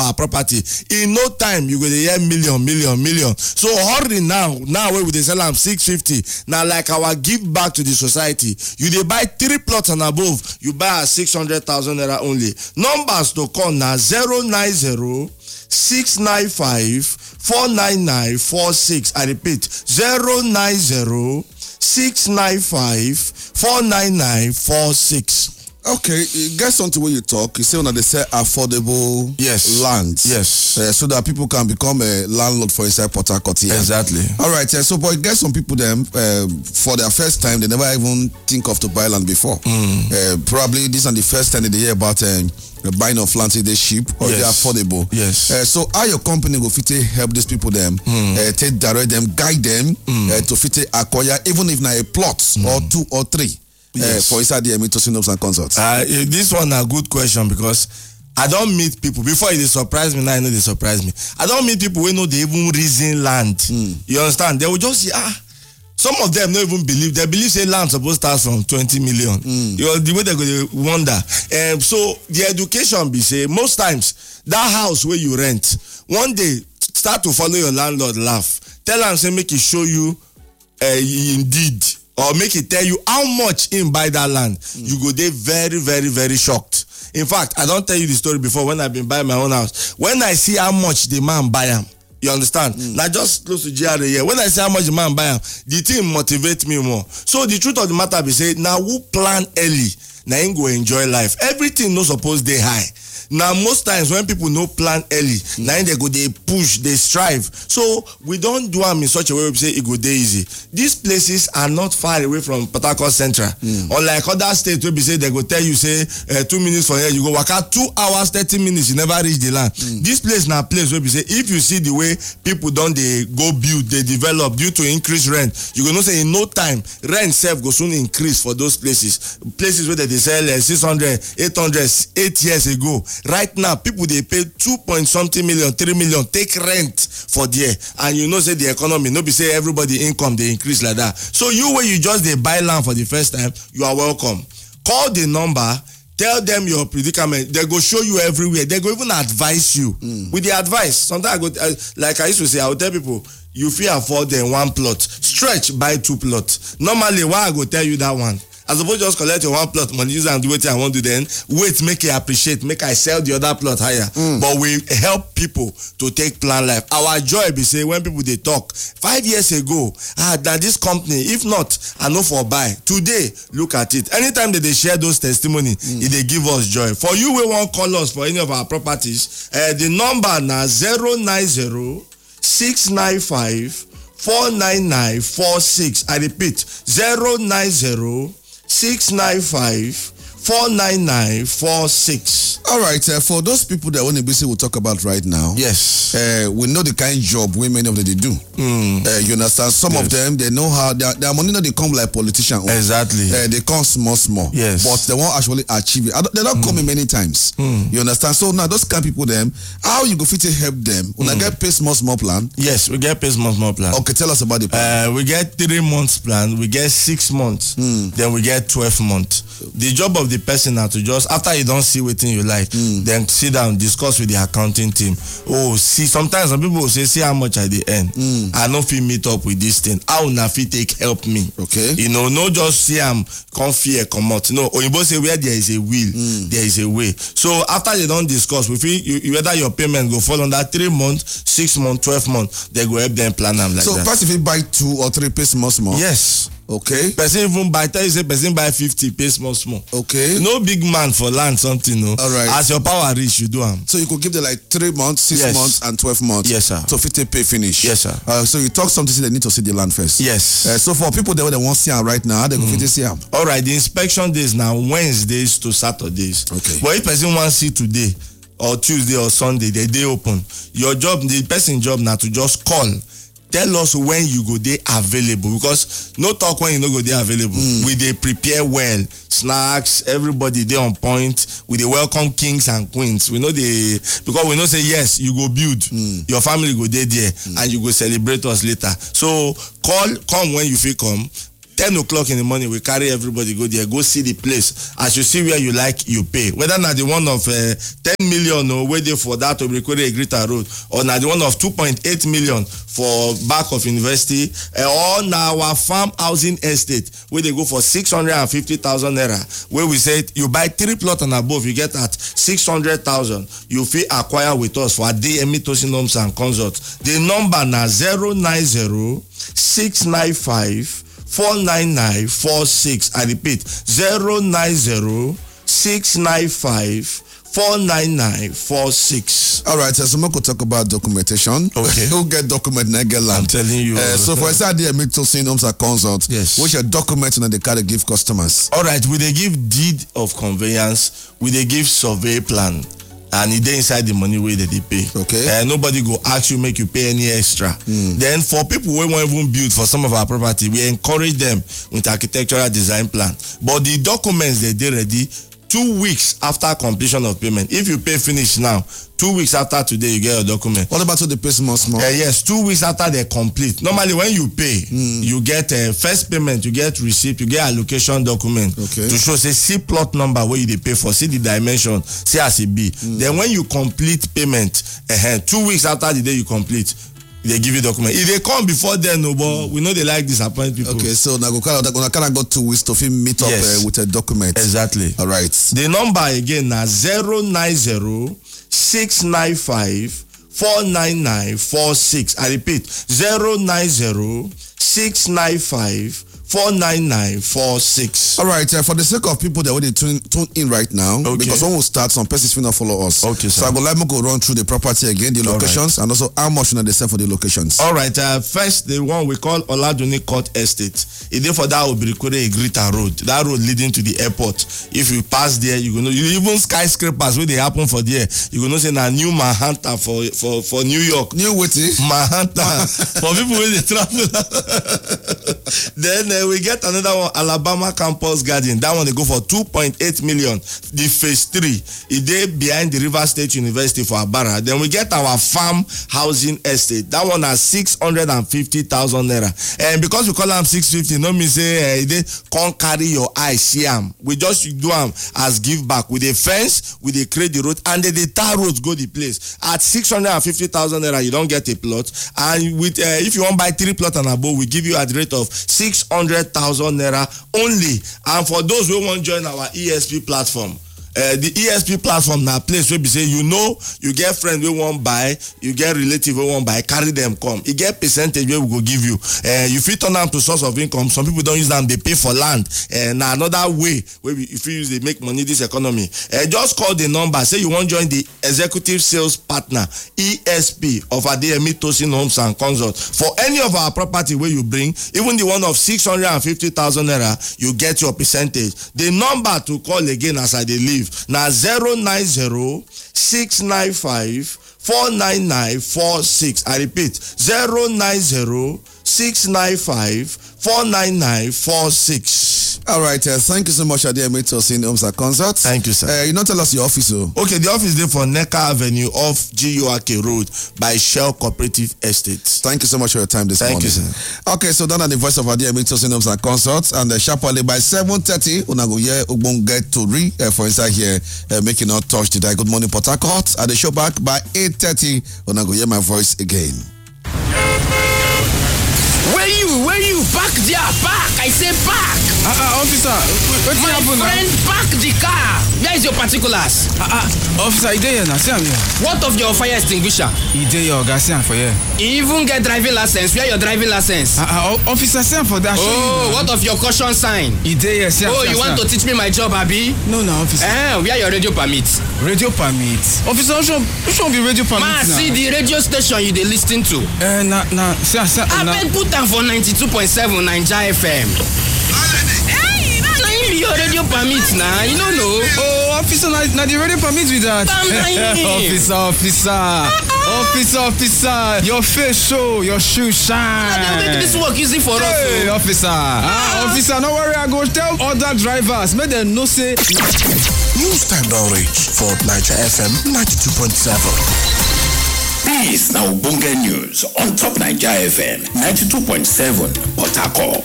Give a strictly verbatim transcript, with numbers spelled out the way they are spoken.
our property. In no time, you go to hear million, million, million. So hurry now. Now where we dey sell am six fifty. Now like our give back to the society. You dey buy three plots and above, you buy at six hundred thousand naira only. Numbers to call now zero nine zero six nine five four nine nine four six. I repeat zero nine zero six nine five four nine nine four six. Okay, it gets on to where you talk. You say when they say affordable yes. lands. Yes. Uh, so that people can become a landlord for inside Port Harcourt here. Exactly. All right, uh, so but it gets some people them uh, for their first time, they never even think of to buy land before. Mm. Uh, probably this is the first time they hear about uh, the buying of land, they cheap or yes. they affordable. Yes. Uh, so how your company will fit help these people them, mm. uh, take direct them, guide them mm. uh, to fit acquire even if not a plot mm. or two or three. Yes. Uh, for inside the Emito Synops and Consults. Uh, this one a good question because I don't meet people before it surprise me. Now I know they surprise me. I don't meet people who know they even reason land. Mm. You understand? They will just say, ah, some of them don't even believe. They believe say land supposed to start from twenty million. Mm. You know, the way they go, they wonder. Um, so the education be say most times that house where you rent, one day start to follow your landlord laugh. Tell him say make he show you uh, indeed. Or make it tell you how much in buy that land. Mm. You go there very, very, very shocked. In fact, I don't tell you the story before when I've been buying my own house. When I see how much the man buy them, you understand? Mm. Now just close to G R A here. When I see how much the man buy them, the thing motivates me more. So the truth of the matter be say, now who plan early, now ain't go enjoy life. Everything no supposed they high. Now most times when people no plan early, mm. now they go they push, they strive. So we don't do them in such a way we say it go day easy. These places are not far away from Port Harcourt Central. Mm. Unlike other states where we say they go tell you say uh, two minutes from here you go work out two hours thirty minutes you never reach the land. Mm. This place now place where we say if you see the way people don't they go build, they develop due to increased rent, you go know say in no time rent self go soon increase for those places. Places where they, they sell uh, six hundred, eight hundred, eight years ago. Right now, people they pay two point something million, three million, take rent for there, and you know say the economy, no be say everybody income they increase like that. So you where you just they buy land for the first time, you are welcome. Call the number, tell them your predicament. They go show you everywhere. They go even advise you mm. with the advice. Sometimes I go uh, like I used to say, I will tell people you feel afford them one plot, stretch buy two plots. Normally, why I go tell you that one? As opposed to just collect your one plot money, use and do what I want to then wait, make it appreciate, make I sell the other plot higher. Mm. But we help people to take plan life. Our joy be say when people they talk five years ago, ah, that this company, if not, I know for buy. Today, look at it. Anytime that they share those testimony, mm. they give us joy. For you, we won't call us for any of our properties. Uh, the number now zero nine zero six nine five four nine nine four six. I repeat zero nine zero. six nine five four nine nine four six. All right, uh, for those people that want to be we'll talk about right now. Yes. Uh, we know the kind of job we many of them they do. Mm. Uh, you understand? Some yes. of them they know how their, their money not they come like politicians. Exactly. Uh, they come small, small. Yes. But they won't actually achieve it. They're not mm. coming many times. Mm. You understand? So now those kind of people them, how you go fit to help them? When mm. I get pay small small plan. Yes, we get pay small small plan. Okay, tell us about the plan. Uh, we get three months plan. We get six months. Mm. Then we get twelve months. The job of the person now to just after you don't see what you like, mm. then sit down, discuss with the accounting team. Oh, see, sometimes some people will say, see how much at the end. Mm. I know if you meet up with this thing. How na fit take help me? Okay. You know, no just see I'm come fear come out. No, or you both say where there is a will, mm. there is a way. So after they don't discuss, we feel you, whether your payment go fall under three months, six months, twelve months, they go help them plan them like so that. So first if you buy two or three pay small small. Yes. Okay. Person even buy, tell you say person buy fifty, pay small small. Okay. No big man for land something, no. All right. As your power reach, you do them. So you could give them like three months, six yes. months, and twelve months. Yes, sir. So fifty pay finish. Yes, sir. Uh, so you talk something, they need to see the land first. Yes. Uh, so for people that want to see them right now, how they go mm. fit see them? All right. The inspection days now Wednesdays to Saturdays. Okay. But if person wants to see today or Tuesday or Sunday, they day open. Your job, the person job now to just call. Tell us when you go there available because no talk when you no go there available. Mm. We they prepare well, snacks, everybody they on point. We they welcome kings and queens. We know they because we know say yes, you go build, mm. your family go there there, mm. and you go celebrate us later. So call, come when you feel come. ten o'clock in the morning, we carry everybody go there, go see the place. As you see where you like, you pay. Whether not the one of uh, ten million or waiting for that to record a greater road, or not the one of two point eight million for back of university, uh, or now our farm housing estate where they go for six hundred fifty thousand naira, where we say you buy three plot and above, you get at six hundred thousand. You feel acquire with us for Adeyemi Tosin Homes and Consults. The number now zero nine zero six nine five four nine nine four six. I repeat, zero nine zero six nine five four nine nine four six. All right, so someone could talk about documentation. Okay. Who get document in get land? I'm telling you. Uh, so for example, Adeyemi Tosin Homes and Consults, yes. which are documenting and they carry give customers. All right, we they give deed of conveyance, we they give survey plan. And it dey inside the money way that they pay. Okay. And uh, nobody go ask you make you pay any extra. Mm. Then for people who won't even build for some of our property, we encourage them with architectural design plan. But the documents they dey ready two weeks after completion of payment. If you pay finish now, two weeks after today you get your document. What about the pay small small? Uh, yes, two weeks after they complete. Normally when you pay, mm. you get a uh, first payment, you get receipt, you get allocation document okay. to show say see plot number where you they pay for, see the dimension, see as it be. Mm. Then when you complete payment, uh, two weeks after the day you complete, they give you document. If they come before then, no, but we know they like disappoint people. Okay, so now go kind of go two weeks to meet up yes. uh, with a document. Exactly. All right. The number again now zero nine zero six nine five four nine nine four six. I repeat, zero nine zero six nine five four nine nine four six. All right, uh, for the sake of people that will tune, tune in right now, okay. because when we start, some persons will not follow us. Okay, so I would like to go run through the property again, the locations, right. and also how much they sell for the locations. All right, uh, first the one we call Oladuni Court Estate. If they for that will be recorded a Grita Road, that road leading to the airport. If you pass there, you know you even skyscrapers where they happen for there. You know say na new Manhattan for for for New York. New what? Manhattan for people where they travel. Then. Uh, we get another one, Alabama Campus Garden. That one they go for two point eight million. The phase three, it dey behind the River State University for Abara. Then we get our farm housing estate. That one has six hundred fifty thousand naira. And because we call them six fifty, no me say uh, they can't carry your eye see them. We just do them as give back with a fence, with a create the road, and then the tar roads go the place. At six hundred fifty thousand naira, you don't get a plot. And with uh, if you want buy three plot and above, we give you at the rate of six hundred thousand naira only. And for those who want to join our E S P platform, Uh, the E S P platform na place where be say you know you get friend we won't buy, you get relative we won't buy, carry them come. You get percentage where we go give you. Uh, you fit turn them to source of income. Some people don't use them; they pay for land. And uh, another way where we, if you use they make money this economy. Uh, just call the number. Say you want to join the executive sales partner E S P of Adeyemi Tosin Homes and Consults for any of our property where you bring, even the one of six hundred and fifty thousand naira, you get your percentage. The number to call again as I dey leave. Now zero nine zero six nine five four nine nine four six. I repeat, zero nine zero six nine five four nine nine four six. All right, uh, thank you so much, Adeyemi Tosin Homes and Consults. Thank you, sir. Uh, you not tell us your office, though. Okay, the office is for Neka Avenue off G U R K Road by Shell Cooperative Estate. Thank you so much for your time this Thank morning. Thank you, sir. Okay, so done at the voice of Adeyemi Tosin Homes and Consults, and uh, sharply by seven thirty, una go hear Ogbon get to re uh, for inside here, uh, making not touch today. Good morning, Port Harcourt. At the show back by eight thirty, una go hear my voice again. Where you? Where you? Park there, park! I say park! Uh, uh, officer, what My happened friend, now? park the car! Where is your particulars? Uh, uh, officer, he there now, see him here. What of your fire extinguisher? He there, your guy, see him for here. You even get driving license. Where your driving license? Uh, uh, officer, see him for that. Oh, what of your caution sign? He there, see him. Oh, you want to teach me my job, Abi? No, no, officer. Eh, where your radio permit? Radio permit? Officer, who should, who should be radio permit Ma, now? see the radio station you dey listen to. Eh, na, na, see, see, I na. beg put am for ninety-two point seven Naija F M. Hey, na him be your radio permit na, you no know. Oh, officer, na, na the radio permit with that. Officer, officer, uh-uh. officer, officer, your face show, your shoe shine. Na dey make this work easy for us. Hey, oh. officer, uh-uh. ah, officer, no worry, I go tell other drivers, make them know say. News time don't reach for Naija F M ninety-two point seven. This now Ogbonge News on Top Naija F M ninety-two point seven Port Harcourt.